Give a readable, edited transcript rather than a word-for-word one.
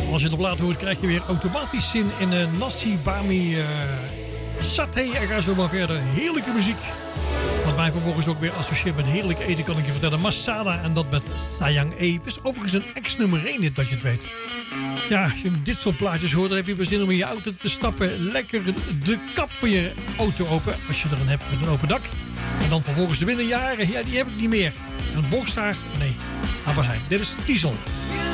Als je het op laat hoort, krijg je weer automatisch zin in nasi, bami, saté en ga zo maar verder. Heerlijke muziek. Wat mij vervolgens ook weer associeert met heerlijk eten, kan ik je vertellen. Masala en dat met Sayang E. Het is overigens een ex-nummer 1 dit, dat je het weet. Ja, als je dit soort plaatjes hoort, dan heb je weer zin om in je auto te stappen. Lekker de kap van je auto open, als je er een hebt met een open dak. En dan vervolgens de binnenjaren, ja, die heb ik niet meer. Een Borstar? Nee, laat maar zijn. Dit is Diesel.